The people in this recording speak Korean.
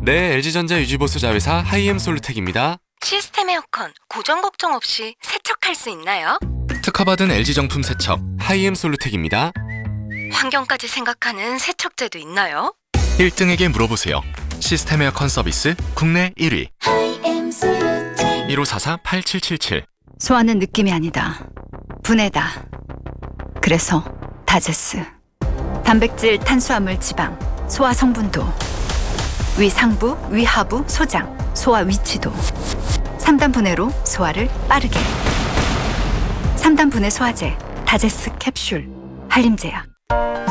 네, LG전자 유지보수 자회사 하이엠 솔루텍입니다. 시스템 에어컨 고장 걱정 없이 세척할 수 있나요? 특허받은 LG 정품 세척 하이엠 솔루텍입니다. 환경까지 생각하는 세척제도 있나요? 1등에게 물어보세요. 시스템 에어컨 서비스 국내 1위 1544-8777. 소화는 느낌이 아니다. 분해다. 그래서 다제스. 단백질, 탄수화물, 지방, 소화 성분도, 위 상부, 위 하부, 소장, 소화 위치도 3단 분해로 소화를 빠르게. 3단 분해 소화제 다제스 캡슐 한림제약.